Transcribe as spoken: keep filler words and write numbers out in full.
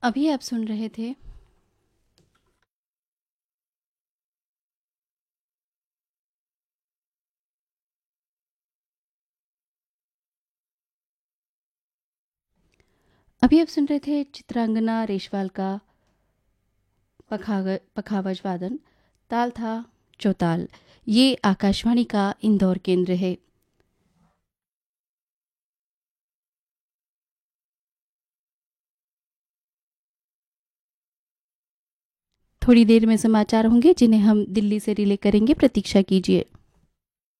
अभी आप सुन रहे थे अभी आप सुन रहे थे चित्रांगना रेशवाल का पखाग पखावज वादन। ताल था चौताल। ये आकाशवाणी का इंदौर केंद्र है। थोड़ी देर में समाचार होंगे जिन्हें हम दिल्ली से रिले करेंगे, प्रतीक्षा कीजिए।